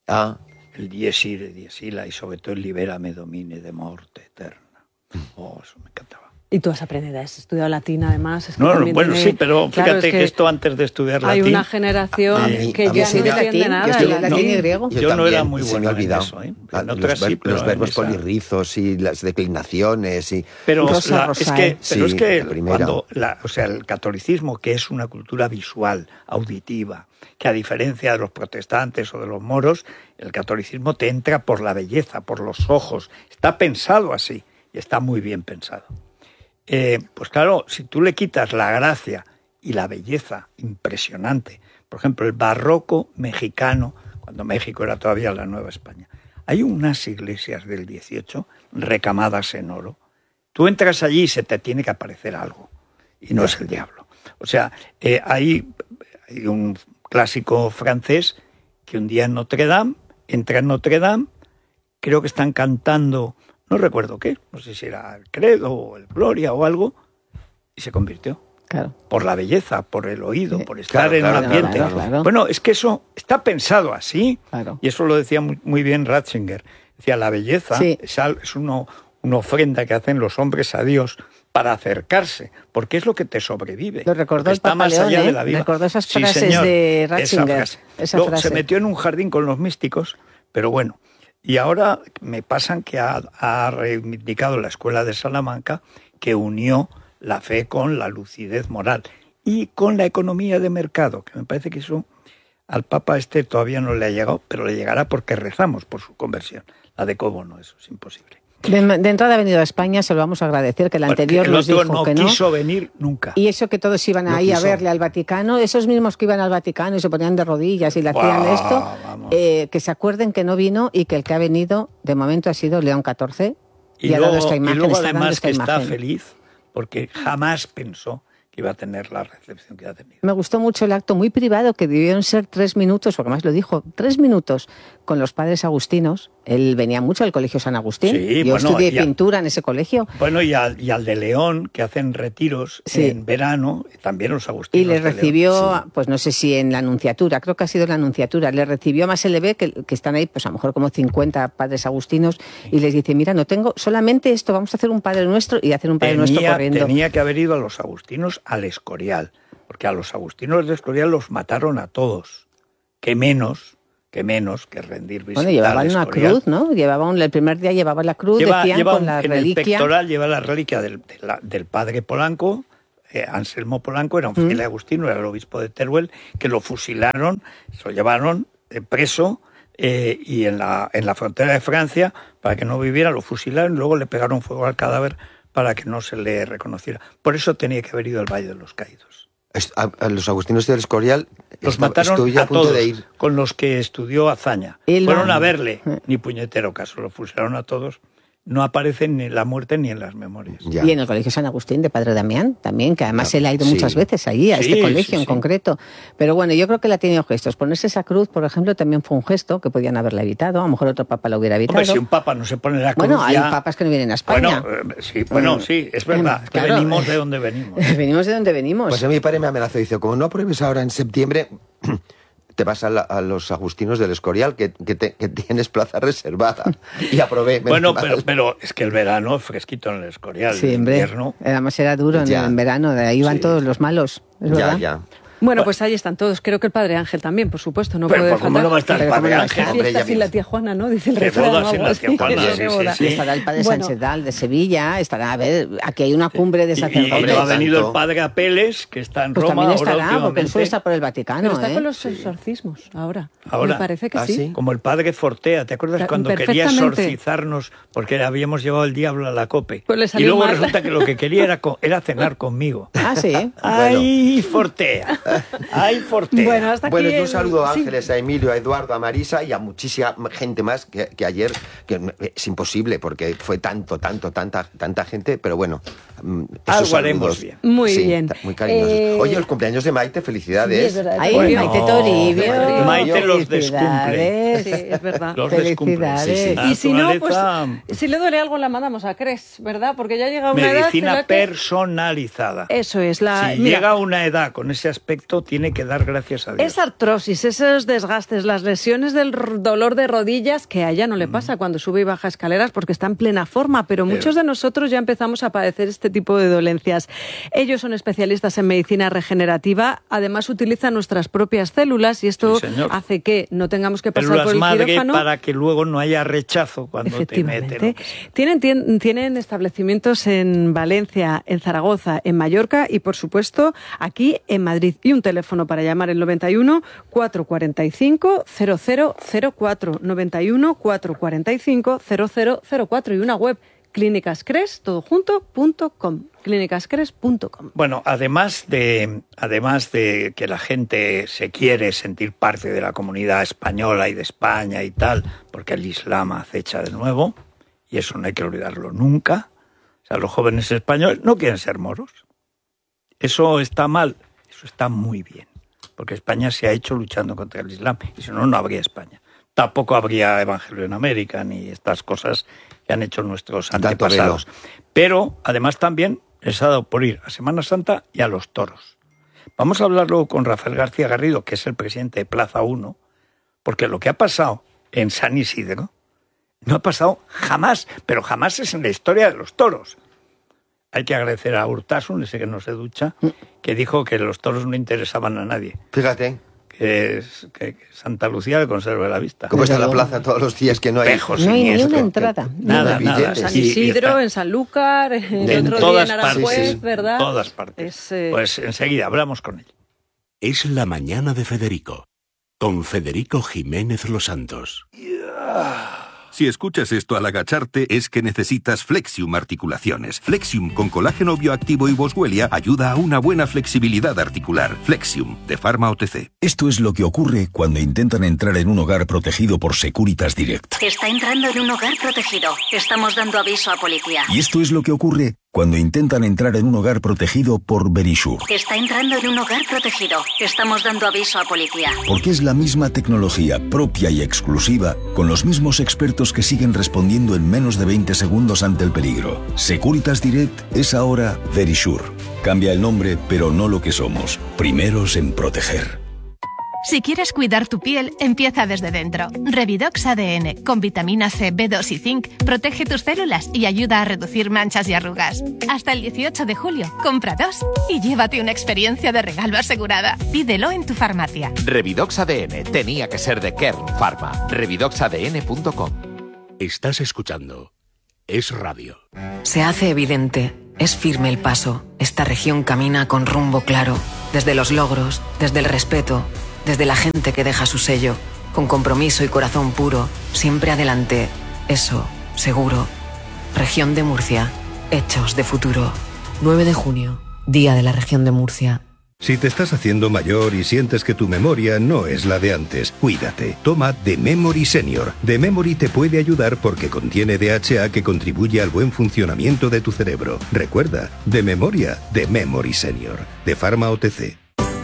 El Dies irae, Dies illa, y sobre todo el Libérame Domine de morte eterna. Eso me encantaba. Y tú has aprendido, has estudiado latín además. Es que bueno, sí, pero fíjate que esto antes de estudiar latín... Hay una generación que ya no entiende nada. Latín y griego. Yo no era muy bueno en eso. Los verbos polirrizos y las declinaciones. Pero es que cuando el catolicismo, que es una cultura visual, auditiva, que a diferencia de los protestantes o de los moros, el catolicismo te entra por la belleza, por los ojos. Está pensado así, y está muy bien pensado. Pues claro, si tú le quitas la gracia y la belleza impresionante, por ejemplo, el barroco mexicano, cuando México era todavía la Nueva España, hay unas iglesias del 18 recamadas en oro. Tú entras allí y se te tiene que aparecer algo, y no es el diablo. O sea, hay un clásico francés que un día en Notre Dame, entra en Notre Dame, creo que están cantando... No recuerdo qué, no sé si era el Credo o el Gloria o algo, y se convirtió. Claro. Por la belleza, por el oído, por estar en el ambiente. Claro. Bueno, es que eso está pensado así, y eso lo decía muy bien Ratzinger. Decía, la belleza es una ofrenda que hacen los hombres a Dios para acercarse, porque es lo que te sobrevive. Lo recordó el está Papa más León, allá de la vida. Recordó esas frases de Ratzinger. Esa frase. Se metió en un jardín con los místicos, pero bueno. Y ahora me pasan que ha reivindicado la Escuela de Salamanca, que unió la fe con la lucidez moral y con la economía de mercado, que me parece que eso al Papa todavía no le ha llegado, pero le llegará porque rezamos por su conversión. La de Cobo no, eso es imposible. De entrada ha venido a España, se lo vamos a agradecer, que el anterior nos dijo que no. No quiso venir nunca. Y eso que todos iban ahí a verle al Vaticano, esos mismos que iban al Vaticano y se ponían de rodillas y le hacían esto, que se acuerden que no vino, y que el que ha venido de momento ha sido León XIV. Y ha dado esta imagen. Y luego además que está feliz porque jamás pensó que iba a tener la recepción que ha tenido. Me gustó mucho el acto, muy privado, que debieron ser 3 minutos, porque más lo dijo, 3 minutos con los padres agustinos, Él venía mucho al Colegio San Agustín. Sí, yo estudié pintura en ese colegio. Bueno, y al de León, que hacen retiros en verano, también los agustinos. Y le recibió, pues no sé si en la Nunciatura, creo que ha sido en la Nunciatura, le recibió a más LB, que están ahí, pues a lo mejor como 50 padres agustinos, y les dice, mira, no tengo solamente esto, vamos a hacer un Padre Nuestro y hacer un Padre Nuestro corriendo. Tenía que haber ido a los agustinos al Escorial, porque a los agustinos del Escorial los mataron a todos. Que menos que rendir visita. Bueno, llevaban una cruz, ¿no? El primer día llevaban la cruz, decían con la reliquia. En el pectoral lleva la reliquia del padre Polanco, Anselmo Polanco, era un fraile agustino, era el obispo de Teruel, que lo fusilaron, se lo llevaron preso, y en la frontera de Francia, para que no viviera, lo fusilaron, y luego le pegaron fuego al cadáver para que no se le reconociera. Por eso tenía que haber ido al Valle de los Caídos. A los agustinos del Escorial los mataron a punto todos, de ir. Con los que estudió Azaña. Fueron a verle, ni puñetero caso, lo fusilaron a todos. No aparece ni la muerte ni en las memorias. Ya. Y en el Colegio San Agustín de Padre Damián también, que además él ha ido muchas veces allí, a este colegio en concreto. Pero bueno, yo creo que él ha tenido gestos. Ponerse esa cruz, por ejemplo, también fue un gesto que podían haberla evitado. A lo mejor otro papa lo hubiera evitado. Hombre, si un papa no se pone la cruz. Bueno, hay papas que no vienen a España. Sí, es verdad. Que venimos de donde venimos. Venimos de donde venimos. Pues a mi padre me amenazó y dice, como no apruebes ahora en septiembre, te vas a los agustinos del Escorial, que tienes plaza reservada. Y aprobé. Bueno, pero es que el verano es fresquito en el Escorial. Sí, el invierno. Además era duro en verano, de ahí van todos los malos. ¿Es verdad? Ya. Bueno, pues ahí están todos. Creo que el Padre Ángel también, por supuesto, no puede faltar. ¿Cómo no va a estar el Padre Ángel? Fiesta sin la tía Juana, ¿no? Dice el refrán. Boda sin la tía Juana, sí. Estará el Padre Sánchez Dal de Sevilla, estará, a ver, aquí hay una cumbre de sacerdotes. Y ha venido el Padre Apeles, que está en Roma. Pues también estará, porque él suele estar por el Vaticano. Pero está con los exorcismos ahora. Me parece que sí. Como el Padre Fortea, ¿te acuerdas cuando quería exorcizarnos porque habíamos llevado el diablo a la cope? Pues y luego resulta que lo que quería era cenar conmigo. Ah, sí. ¡Ay, Fortea! ¡Ay, Fortea! Bueno, hasta aquí yo saludo a Ángeles, a Emilio, a Eduardo, a Marisa y a muchísima gente más que ayer, que es imposible porque fue tanta gente, pero bueno, algo haremos bien. Muy bien. Muy cariñosos. Oye, el cumpleaños de Maite, felicidades. Sí, Maite Toribio. Maite los descumple. Sí, es verdad. Los descumple. Sí. Y si no, pues si le duele algo la mandamos a Cres, ¿verdad? Porque ya llega una edad medicina personalizada. Eso es. Si llega una edad con ese aspecto, tiene que dar gracias a Dios. Esa artrosis, esos desgastes, las lesiones del dolor de rodillas, que a ella no le pasa cuando sube y baja escaleras porque está en plena forma, pero muchos de nosotros ya empezamos a padecer este tipo de dolencias. Ellos son especialistas en medicina regenerativa, además utilizan nuestras propias células y esto hace que no tengamos que pasar por el quirófano. Para que luego no haya rechazo cuando te meten. Tienen establecimientos en Valencia, en Zaragoza, en Mallorca y, por supuesto, aquí en Madrid. Y un teléfono para llamar el 91 445 0004, 91 445 0004 y una web clínicascres.com, clínicascres.com. Bueno, además de que la gente se quiere sentir parte de la comunidad española y de España y tal, porque el Islam acecha de nuevo, y eso no hay que olvidarlo nunca. O sea, los jóvenes españoles no quieren ser moros. Eso está mal, eso está muy bien, porque España se ha hecho luchando contra el Islam, y si no, no habría España. Tampoco habría Evangelio en América, ni estas cosas que han hecho nuestros antepasados. Pero, además, también les ha dado por ir a Semana Santa y a los toros. Vamos a hablar luego con Rafael García Garrido, que es el presidente de Plaza 1, porque lo que ha pasado en San Isidro no ha pasado jamás, pero jamás es en la historia de los toros. Hay que agradecer a Urtasun, ese que no se ducha, que dijo que los toros no interesaban a nadie. Fíjate. Que Santa Lucía le conserve la vista. ¿Cómo está la plaza todos los días que no hay? No hay ni una entrada. Nada. En San Isidro, en Sanlúcar, el otro día en Aranjuez, ¿verdad? En todas partes. Pues enseguida hablamos con él. Es la mañana de Federico, con Federico Jiménez Los Santos. Si escuchas esto al agacharte, es que necesitas Flexium Articulaciones. Flexium con colágeno bioactivo y boswellia ayuda a una buena flexibilidad articular. Flexium, de Pharma OTC. Esto es lo que ocurre cuando intentan entrar en un hogar protegido por Securitas Direct. Está entrando en un hogar protegido. Estamos dando aviso a policía. Y esto es lo que ocurre cuando intentan entrar en un hogar protegido por Verisure. Está entrando en un hogar protegido. Estamos dando aviso a policía. Porque es la misma tecnología propia y exclusiva, con los mismos expertos que siguen respondiendo en menos de 20 segundos ante el peligro. Securitas Direct es ahora Verisure. Cambia el nombre, pero no lo que somos. Primeros en proteger. Si quieres cuidar tu piel, empieza desde dentro. Revidox ADN, con vitamina C, B2 y zinc, protege tus células y ayuda a reducir manchas y arrugas. Hasta el 18 de julio, compra 2 y llévate una experiencia de regalo asegurada. Pídelo en tu farmacia. Revidox ADN tenía que ser de Kern Pharma. Revidoxadn.com. Estás escuchando Es Radio. Se hace evidente, es firme el paso. Esta región camina con rumbo claro. Desde los logros, desde el respeto, desde la gente que deja su sello, con compromiso y corazón puro, siempre adelante. Eso, seguro. Región de Murcia, hechos de futuro. 9 de junio, Día de la Región de Murcia. Si te estás haciendo mayor y sientes que tu memoria no es la de antes, cuídate. Toma The Memory Senior. The Memory te puede ayudar porque contiene DHA que contribuye al buen funcionamiento de tu cerebro. Recuerda, de memoria, The Memory Senior. De Pharma OTC.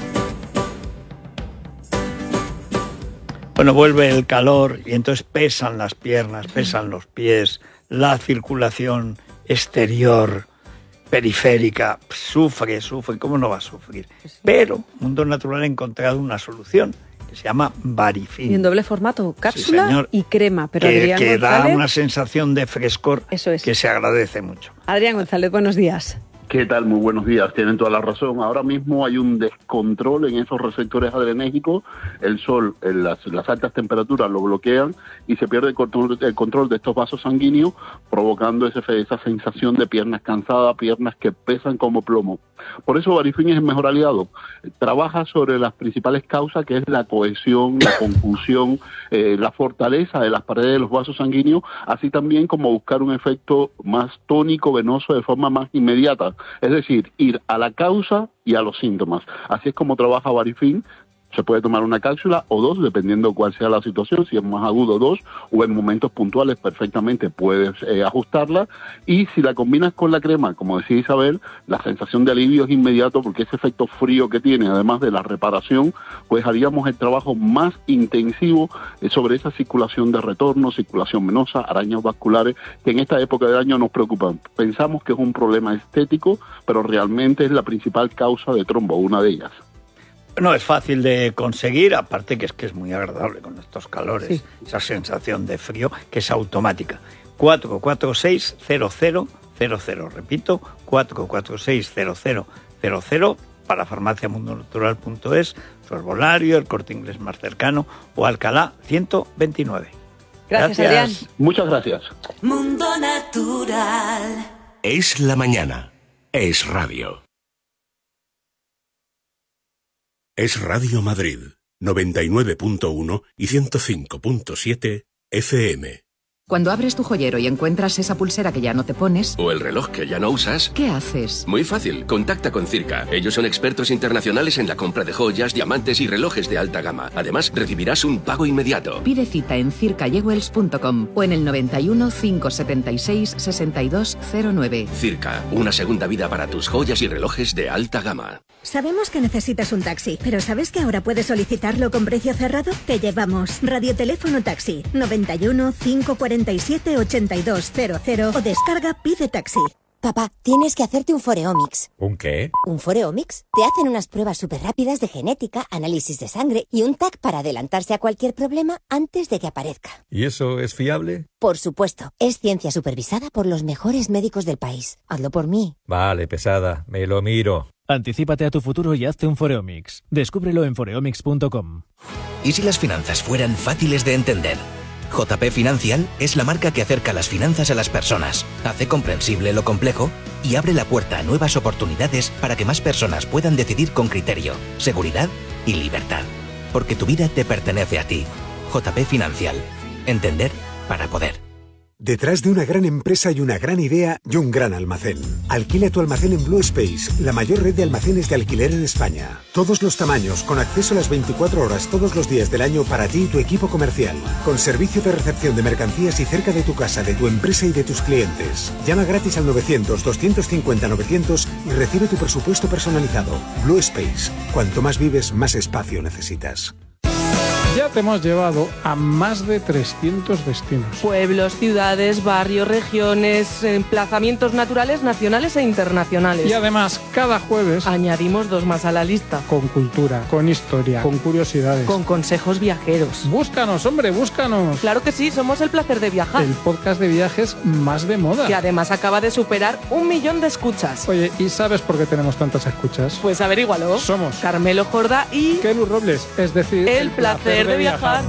Bueno, vuelve el calor y entonces pesan las piernas, pesan los pies, la circulación exterior, periférica, sufre, ¿cómo no va a sufrir? Pero Mundo Natural ha encontrado una solución que se llama Varifin. Y en doble formato, cápsula sí, y crema. Pero que Adrián da González, una sensación de frescor que se agradece mucho. Adrián González, buenos días. ¿Qué tal? Muy buenos días. Tienen toda la razón. Ahora mismo hay un descontrol en esos receptores adrenérgicos. El sol, las altas temperaturas lo bloquean y se pierde el control de estos vasos sanguíneos, provocando esa sensación de piernas cansadas, piernas que pesan como plomo. Por eso Varifin es el mejor aliado. Trabaja sobre las principales causas, que es la cohesión, la confusión, la fortaleza de las paredes de los vasos sanguíneos, así también como buscar un efecto más tónico, venoso, de forma más inmediata. Es decir, ir a la causa y a los síntomas. Así es como trabaja Varifin. Se puede tomar una cápsula o 2, dependiendo cuál sea la situación. Si es más agudo, 2, o en momentos puntuales perfectamente puedes ajustarla. Y si la combinas con la crema, como decía Isabel, la sensación de alivio es inmediato, porque ese efecto frío que tiene, además de la reparación, pues haríamos el trabajo más intensivo sobre esa circulación de retorno, circulación venosa, arañas vasculares, que en esta época del año nos preocupan. Pensamos que es un problema estético, pero realmente es la principal causa de trombo, una de ellas. No es fácil de conseguir, aparte que es muy agradable con estos calores, sí. Esa sensación de frío que es automática. 446-0000, repito, 446-0000 para farmaciamundonatural.es, su herbolario, el Corte Inglés más cercano o Alcalá 129. Gracias, Adrián. Muchas gracias. Mundo Natural. Es la mañana. Es radio. Es Radio Madrid, 99.1 y 105.7 FM. Cuando abres tu joyero y encuentras esa pulsera que ya no te pones... O el reloj que ya no usas... ¿Qué haces? Muy fácil, contacta con Circa. Ellos son expertos internacionales en la compra de joyas, diamantes y relojes de alta gama. Además, recibirás un pago inmediato. Pide cita en circajewels.com o en el 91 576 6209. Circa, una segunda vida para tus joyas y relojes de alta gama. Sabemos que necesitas un taxi, pero ¿sabes que ahora puedes solicitarlo con precio cerrado? Te llevamos Radioteléfono Taxi, 91 547 8200 o descarga Pide Taxi. Papá, tienes que hacerte un Foreomics. ¿Un qué? ¿Un Foreomics? Te hacen unas pruebas súper rápidas de genética, análisis de sangre y un TAC para adelantarse a cualquier problema antes de que aparezca. ¿Y eso es fiable? Por supuesto. Es ciencia supervisada por los mejores médicos del país. Hazlo por mí. Vale, pesada. Me lo miro. Anticípate a tu futuro y hazte un Foreomics. Descúbrelo en foreomics.com. ¿Y si las finanzas fueran fáciles de entender? JP Financial es la marca que acerca las finanzas a las personas, hace comprensible lo complejo y abre la puerta a nuevas oportunidades para que más personas puedan decidir con criterio, seguridad y libertad. Porque tu vida te pertenece a ti. JP Financial. Entender para poder. Detrás de una gran empresa hay una gran idea y un gran almacén. Alquila tu almacén en Blue Space, la mayor red de almacenes de alquiler en España. Todos los tamaños, con acceso a las 24 horas todos los días del año para ti y tu equipo comercial. Con servicio de recepción de mercancías y cerca de tu casa, de tu empresa y de tus clientes. Llama gratis al 900-250-900 y recibe tu presupuesto personalizado. Blue Space. Cuanto más vives, más espacio necesitas. Ya te hemos llevado a más de 300 destinos. Pueblos, ciudades, barrios, regiones, emplazamientos naturales nacionales e internacionales. Y además, cada jueves añadimos 2 más a la lista. Con cultura, con historia, con curiosidades. Con consejos viajeros. Búscanos, hombre, búscanos. Claro que sí, somos El Placer de Viajar. El podcast de viajes más de moda. Que además acaba de superar 1 millón de escuchas. Oye, ¿y sabes por qué tenemos tantas escuchas? Pues averígualo. Somos Carmelo Jordá y Kelu Robles, es decir, El Placer de Viajar.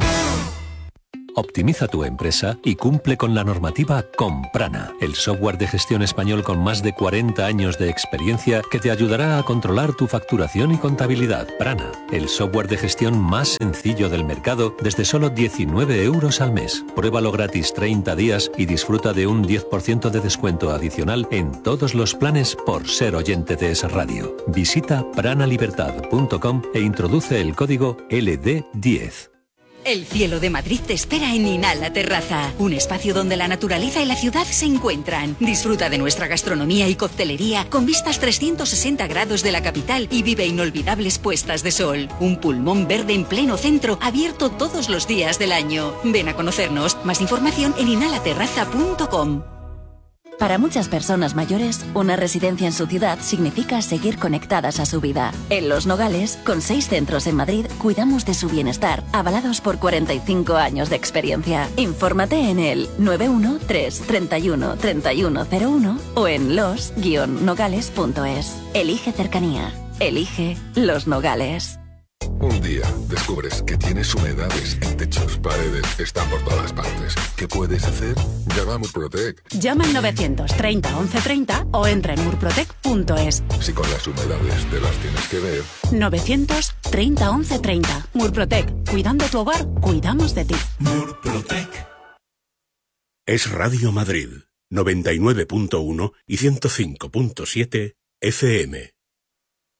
Optimiza tu empresa y cumple con la normativa con Prana, el software de gestión español con más de 40 años de experiencia que te ayudará a controlar tu facturación y contabilidad. Prana, el software de gestión más sencillo del mercado desde solo 19 euros al mes. Pruébalo gratis 30 días y disfruta de un 10% de descuento adicional en todos los planes por ser oyente de Es Radio. Visita pranalibertad.com e introduce el código LD10. El cielo de Madrid te espera en Inhala Terraza, un espacio donde la naturaleza y la ciudad se encuentran. Disfruta de nuestra gastronomía y coctelería con vistas 360 grados de la capital y vive inolvidables puestas de sol. Un pulmón verde en pleno centro, abierto todos los días del año. Ven a conocernos. Más información en inhalaterraza.com. Para muchas personas mayores, una residencia en su ciudad significa seguir conectadas a su vida. En Los Nogales, con 6 centros en Madrid, cuidamos de su bienestar, avalados por 45 años de experiencia. Infórmate en el 913 31 3101 o en los-nogales.es. Elige cercanía. Elige Los Nogales. Un día descubres que tienes humedades en techos, paredes, están por todas partes. ¿Qué puedes hacer? Llama a Murprotec. Llama al 930 1130 o entra en murprotec.es. Si con las humedades te las tienes que ver. 930 1130. Murprotec. Cuidando tu hogar, cuidamos de ti. Murprotec. Es Radio Madrid, 99.1 y 105.7 FM.